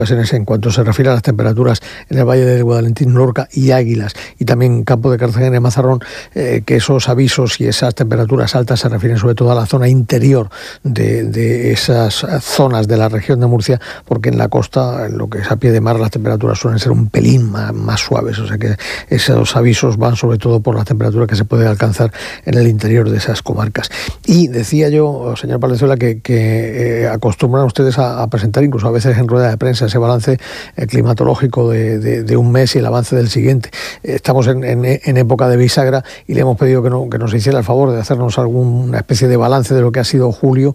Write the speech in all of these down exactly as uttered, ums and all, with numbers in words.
en cuanto se refiere a las temperaturas en el Valle del Guadalentín, Lorca y Águilas, y también Campo de Cartagena y Mazarrón, eh, que esos avisos y esas temperaturas altas se refieren sobre todo a la zona interior de, de esas zonas de la región de Murcia, porque en la costa, en lo que es a pie de mar, las temperaturas suelen ser un pelín más, más suaves, o sea que esos avisos van sobre todo por la temperatura que se puede alcanzar en el interior de esas comarcas. Y decía yo, señor Valenzuela, que, que eh, acostumbran ustedes a, a presentar incluso a veces en rueda de prensa ese balance eh, climatológico de, de, de un mes y el avance del siguiente. Eh, estamos en, en, en época de bisagra y le hemos pedido que, no, que nos hiciera el favor de hacernos alguna especie de balance de lo que ha sido julio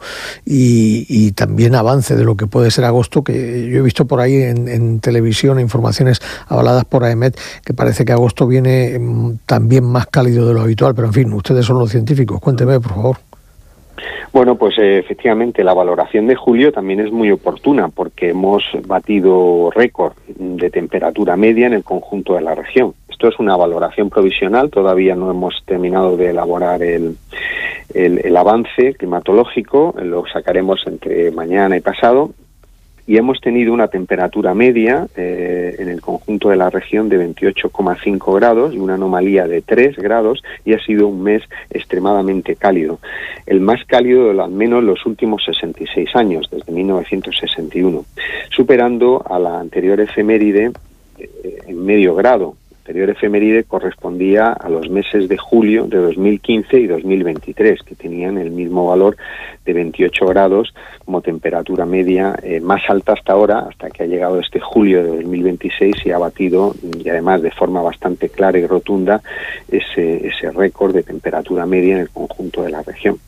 y, y también avance de lo que puede ser agosto, que yo he visto por ahí en, en televisión informaciones avaladas por AEMET que parece que agosto viene mm, también más cálido de lo habitual, pero en fin, ustedes son los científicos, cuénteme por favor. Bueno, pues eh, efectivamente la valoración de julio también es muy oportuna porque hemos batido récord de temperatura media en el conjunto de la región. Esto es una valoración provisional, todavía no hemos terminado de elaborar el, el, el avance climatológico, lo sacaremos entre mañana y pasado. Y hemos tenido una temperatura media eh, en el conjunto de la región de veintiocho coma cinco grados y una anomalía de tres grados, y ha sido un mes extremadamente cálido. El más cálido de al menos los últimos sesenta y seis años, desde mil novecientos sesenta y uno, superando a la anterior efeméride eh, en medio grado. La anterior efeméride correspondía a los meses de julio de dos mil quince y dos mil veintitrés, que tenían el mismo valor de veintiocho grados como temperatura media eh, más alta hasta ahora, hasta que ha llegado este julio de dos mil veintiséis y ha batido, y además de forma bastante clara y rotunda, ese, ese récord de temperatura media en el conjunto de la región.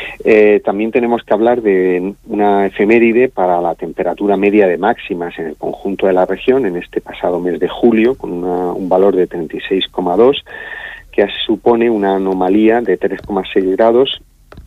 Eh, también tenemos que hablar de una efeméride para la temperatura media de máximas en el conjunto de la región en este pasado mes de julio, con una, un valor de treinta y seis coma dos, que supone una anomalía de tres coma seis grados,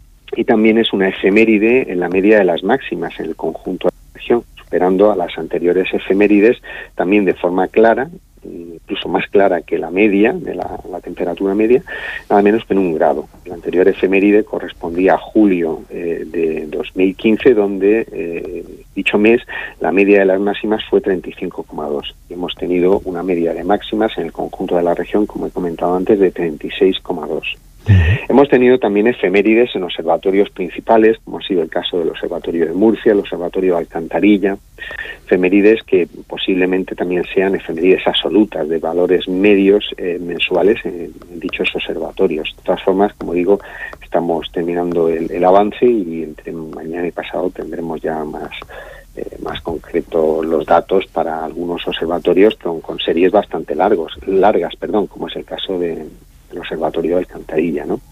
y también es una efeméride en la media de las máximas en el conjunto de la región, superando a las anteriores efemérides también de forma clara, incluso más clara que la media, de la, la temperatura media, nada menos que en un grado. La anterior efeméride correspondía a julio eh, de dos mil quince, donde eh, dicho mes la media de las máximas fue treinta y cinco coma dos. Y hemos tenido una media de máximas en el conjunto de la región, como he comentado antes, de treinta y seis coma dos. Hemos tenido también efemérides en observatorios principales, como ha sido el caso del Observatorio de Murcia, el Observatorio de Alcantarilla, efemérides que posiblemente también sean efemérides absolutas de valores medios eh, mensuales en, en dichos observatorios. De todas formas, como digo, estamos terminando el, el avance y entre mañana y pasado tendremos ya más eh, más concreto los datos para algunos observatorios con, con series bastante largos, largas, perdón, como es el caso de el Observatorio de Alcantarilla, ¿no?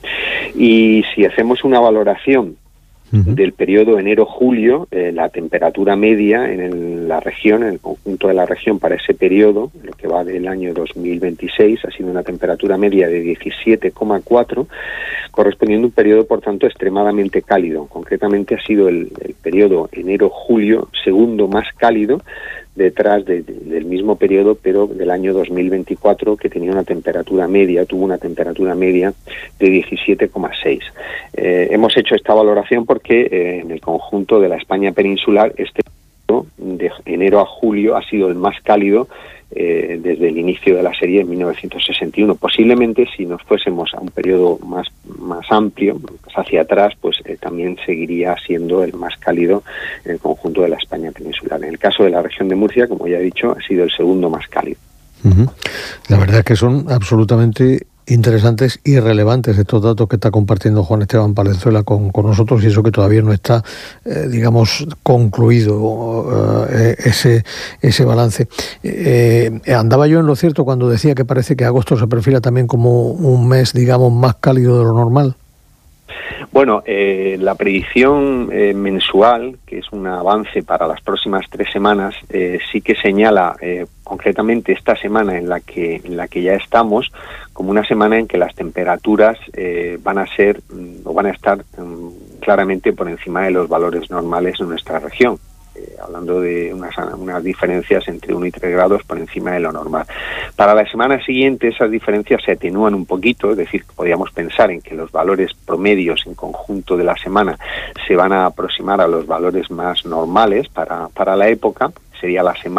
Y si hacemos una valoración uh-huh. del periodo enero-julio, eh, la temperatura media en el, la región, en el conjunto de la región para ese periodo, lo que va del año dos mil veintiséis, ha sido una temperatura media de diecisiete coma cuatro, correspondiendo a un periodo, por tanto, extremadamente cálido. Concretamente ha sido el, el periodo enero-julio segundo más cálido, detrás de, de, del mismo periodo, pero del año dos mil veinticuatro, que tenía una temperatura media, tuvo una temperatura media de diecisiete coma seis. Eh, hemos hecho esta valoración porque eh, en el conjunto de la España peninsular este periodo, de enero a julio, ha sido el más cálido eh, desde el inicio de la serie en mil novecientos sesenta y uno. Posiblemente, si nos fuésemos a un periodo más, más amplio, más hacia atrás, pues eh, también seguiría siendo el más cálido en el conjunto de la España peninsular. En el caso de la región de Murcia, como ya he dicho, ha sido el segundo más cálido. Uh-huh. La verdad es que son absolutamente interesantes y relevantes estos datos que está compartiendo Juan Esteban Valenzuela con, con nosotros, y eso que todavía no está, eh, digamos, concluido eh, ese ese balance. Eh, andaba yo en lo cierto cuando decía que parece que agosto se perfila también como un mes, digamos, más cálido de lo normal. Bueno, eh, la predicción eh, mensual, que es un avance para las próximas tres semanas, eh, sí que señala eh, concretamente esta semana en la que en la que ya estamos como una semana en que las temperaturas eh, van a ser o van a estar um, claramente por encima de los valores normales en nuestra región. Eh, hablando de unas, unas diferencias entre uno y tres grados por encima de lo normal. Para la semana siguiente esas diferencias se atenúan un poquito, es decir, podríamos pensar en que los valores promedios en conjunto de la semana se van a aproximar a los valores más normales para, para la época. sería la semana